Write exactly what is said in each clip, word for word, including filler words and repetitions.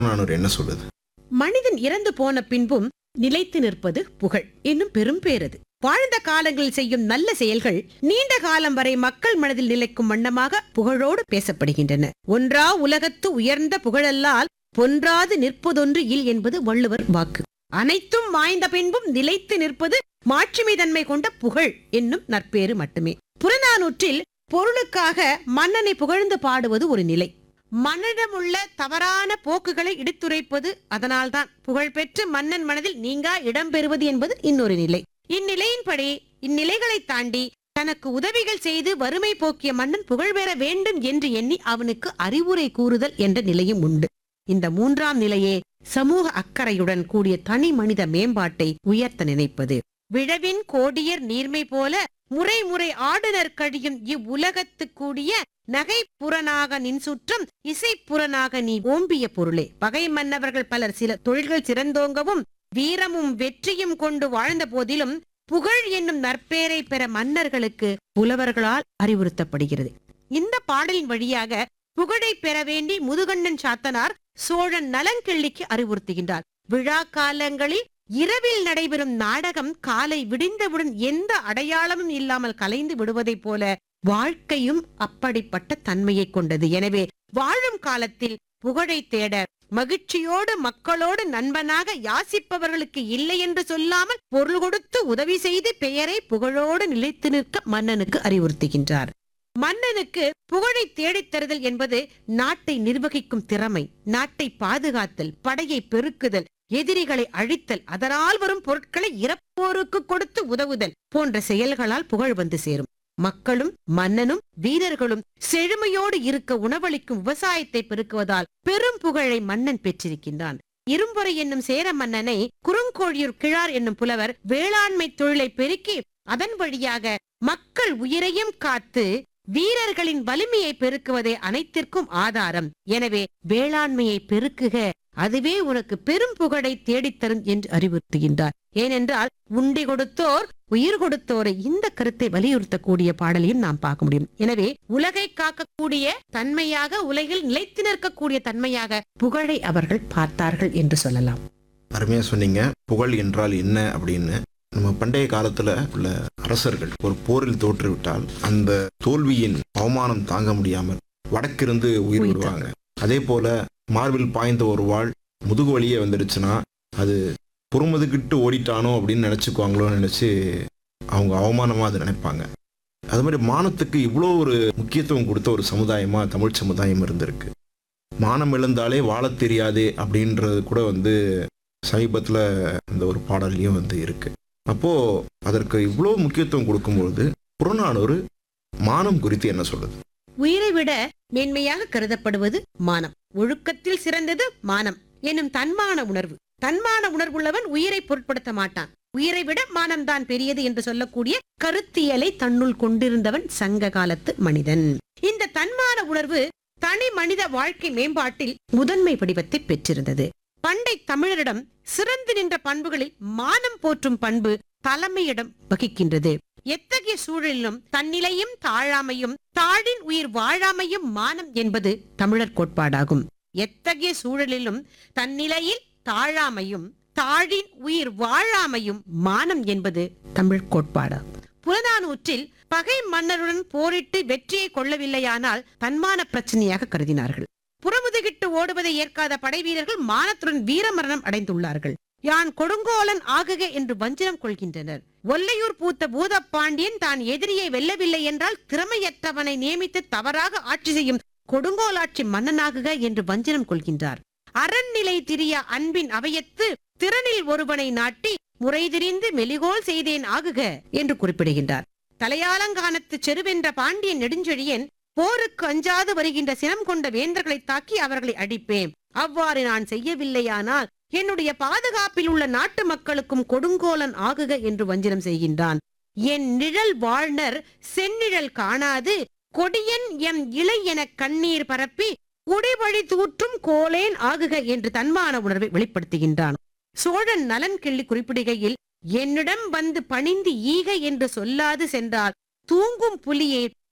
புறநானூறு என்ன சொல்லுது? மனிதன் இறந்து போன பின்பும் நிலைத்து நிற்பது புகழ் என்னும் பெரும் பேரது. வாழ்ந்த காலங்களில் செய்யும் நல்ல செயல்கள் நீண்ட காலம் வரை மக்கள் மனதில் நிலைக்கும் வண்ணமாக புகழோடு பேசப்படுகின்றன. ஒன்றா உலகத்து உயர்ந்த புகழல்லால் பொன்றாது நிற்பதொன்று இல் என்பது வள்ளுவர் வாக்கு. அனைத்தும் வாய்ந்த பின்பும் நிலைத்து நிற்பது மாட்சிமை தன்மை கொண்ட புகழ் என்னும் நற்பேறு மட்டுமே. புறநானூற்றில் பொருளுக்காக மன்னனை புகழ்ந்து பாடுவது ஒரு நிலை. மன்னனிடமுள்ள தவறான போக்குகளை எடுத்துரைப்பது, அதனால்தான் புகழ்பெற்று மன்னன் மனதில் நீங்கா இடம்பெறுவது என்பது இன்னொரு நிலை. இந்நிலையின்படி இந்நிலைகளை தாண்டி தனக்கு உதவிகள் செய்து வறுமை போக்கிய மன்னன் புகழ் பெற வேண்டும் என்று எண்ணி அவனுக்கு அறிவுரை கூறுதல் என்ற நிலையும் உண்டு. இந்த மூன்றாம் நிலையே சமூக அக்கறையுடன் கூடிய தனி மனித மேம்பாட்டை உயர்த்த நினைப்பது. விழவின் கோடியர் நீர்மை போல முறை முறை ஆடுனர் கழியும் இவ்வுலகத்து கூடிய நகை புறனாக நின் சுற்றம் இசை புறனாக நீ ஓம்பிய பொருளே. பகை மன்னவர்கள் பலர் சில தொழில்கள் சிறந்தோங்கவும் வீரமும் வெற்றியும் கொண்டு வாழ்ந்த போதிலும் புகழ் என்னும் நற்பேரை பெற மன்னர்களுக்கு புலவர்களால் அறிவுறுத்தப்படுகிறது. இந்த பாடலின் வழியாக புகழை பெற வேண்டி முதுகண்ணன் சாத்தனார் சோழன் நலங்கிள்ளிக்கு அறிவுறுத்துகின்றார். விழா காலங்களில் இரவில் நடைபெறும் நாடகம் காலை விடிந்தவுடன் எந்த அடையாளமும் இல்லாமல் கலைந்து விடுவதைப் போல வாழ்க்கையும் அப்படிப்பட்ட தன்மையை கொண்டது. எனவே வாழும் காலத்தில் புகழை தேட மகிழ்ச்சியோடு மக்களோடு நண்பனாக யாசிப்பவர்களுக்கு இல்லை என்று சொல்லாமல் பொருள் கொடுத்து உதவி செய்து பெயரை புகழோடு நிலைத்து நிற்க மன்னனுக்கு அறிவுறுத்துகின்றார். மன்னனுக்கு புகழை தேடித் தருதல் என்பது நாட்டை நிர்வகிக்கும் திறமை, நாட்டை பாதுகாத்தல், படையை பெருக்குதல், எதிரிகளை அழித்தல், அதனால் வரும் பொருட்களை இறப்போருக்கு கொடுத்து உதவுதல் போன்ற செயல்களால் புகழ் வந்து சேரும். மக்களும் மன்னனும் வீரர்களும் செழுமையோடு இருக்க உணவளிக்கும் விவசாயத்தை பெருக்குவதால் பெரும் புகழை மன்னன் பெற்றிருக்கின்றான். இரும்பொறை என்னும் சேர மன்னனை குறுங்கோழியூர் கிழார் என்னும் புலவர் வேளாண்மை தொழிலை பெருக்கி அதன் வழியாக மக்கள் உயிரையும் காத்து வீரர்களின் வலிமையை பெருக்குவதே அனைத்திற்கும் ஆதாரம். எனவே வேளாண்மையை பெருக்குக, அதுவே உனக்கு பெரும் புகழை தேடித்தரும் என்று அறிவுறுத்துகின்றார். ஏனென்றால் உண்டி கொடுத்தோர் உயிர் கொடுத்தோரை இந்த கருத்தை வலியுறுத்தக்கூடிய பாடலையும் நாம் பார்க்க முடியும். எனவே உலகை காக்கக்கூடிய தன்மையாக, உலகில் நிலைத்து நிற்கக்கூடிய தன்மையாக புகழை அவர்கள் பார்த்தார்கள் என்று சொல்லலாம். அருமையா சொன்னீங்க. புகழ் என்றால் என்ன அப்படின்னு. நம்ம பண்டைய காலத்துல உள்ள அரசர்கள் ஒரு போரில் தோற்றுவிட்டால் அந்த தோல்வியின் அவமானம் தாங்க முடியாமல் வடக்கிருந்து உயிர் விடுவாங்க. அதே போல மார்பில் பாய்ந்த ஒரு வாள் முதுகு வலியே வந்துடுச்சுன்னா அது புறமுதுகிட்டு ஓடிட்டானோ அப்படின்னு நினைச்சுக்குவாங்களோன்னு நினைச்சு அவங்க அவமானமா அதை நினைப்பாங்க. அது மாதிரி மானத்துக்கு இவ்வளோ ஒரு முக்கியத்துவம் கொடுத்த ஒரு சமுதாயமா தமிழ் சமுதாயம் இருந்திருக்கு. மானம் இழந்தாலே வாழத் தெரியாதே அப்படின்றது கூட வந்து சமீபத்துல இந்த ஒரு பாடல்லையும் வந்து இருக்கு. அப்போ அதற்கு இவ்வளோ முக்கியத்துவம் கொடுக்கும்பொழுது புறநானூறு மானம் குறித்து என்ன சொல்லுது? உயிரை விட மேன்மையாக கருதப்படுவது மானம். ஒழுக்கத்தில் சிறந்தது மானம் என்னும் தன்மான உணர்வு. தன்மான உணர்வுள்ளவன் உயிரை பொருட்படுத்த மாட்டான். உயிரை விட மானம்தான் பெரியது என்று சொல்லக்கூடிய கருத்தியலை தன்னுள் கொண்டிருந்தவன் சங்க காலத்து மனிதன். இந்த தன்மான உணர்வு தனி மனித வாழ்க்கை மேம்பாட்டில் முதன்மை வடிவத்தை பெற்றிருந்தது. பண்டை தமிழரிடம் சிறந்து நின்ற பண்புகளில் மானம் போற்றும் பண்பு தலைமையிடம் வகிக்கின்றது. எத்தகைய சூழலிலும் தன்னிலையும் தாழாமையும் தாழின் உயிர் வாழாமையும் மானம் என்பது தமிழர் கோட்பாடாகும். எத்தகைய சூழலிலும் தன்னிலையில் தாழாமையும் தாழின் உயிர் வாழாமையும் மானம் என்பது தமிழ் கோட்பாடாகும். புறநானூற்றில் பகை மன்னருடன் போரிட்டு வெற்றியை கொள்ளவில்லையானால் தன்மான பிரச்சனையாக கருதினார்கள். புறமுதுகிட்டு ஓடுவதை ஏற்காத படை வீரர்கள் மானத்துடன் வீரமரணம் அடைந்துள்ளார்கள். யான் கொடுங்கோலன் ஆகுக என்று வஞ்சினம் கொள்கின்றனர். ஒல்லையூர் பூத்த பூதப்பாண்டியன் தான் எதிரியை வெல்லவில்லை என்றால் திறமையற்றவனை நியமித்து தவறாக ஆட்சி செய்யும் கொடுங்கோலாட்சி மன்னனாகுக என்று வஞ்சினம் கொள்கின்றார். அரண்நிலை திரிய அன்பின் அவையத்து திறனில் ஒருவனை நாட்டி முறை திரிந்து மெலிகோல் செய்தேன் ஆகுக என்று குறிப்பிடுகின்றார். தலையாலங்கானத்து செருவென்ற பாண்டியன் நெடுஞ்செழியன் போருக்கு அஞ்சாது வருகின்ற சினம் கொண்ட வேந்தர்களை தாக்கி அவர்களை அடிப்பேன். அவ்வாறு நான் செய்யவில்லையானால் என்னுடைய பாதுகாப்பில் உள்ள நாட்டு மக்களுக்கும் கொடுங்கோலன் ஆகுக என்று வஞ்சினம் செய்கின்றான். என் நிழல் வாழ்னர் செந்நிழல் காணாது கொடியன் எம் இளை என கண்ணீர் பரப்பி குடிவழி தூற்றும் கோலேன் ஆகுக என்று தன்மான உணர்வை வெளிப்படுத்துகின்றான். சோழன் நலன் கிள்ளி குறிப்பிடுகையில் என்னிடம் வந்து பணிந்து ஈக என்று சொல்லாது சென்றால் தூங்கும் புலியே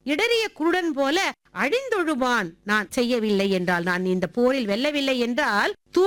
இடறிய குருடன் போல அழிந்தொழுவான். நான் செய்யவில்லை என்றால், நான் இந்த போரில் வெல்லவில்லை என்றால்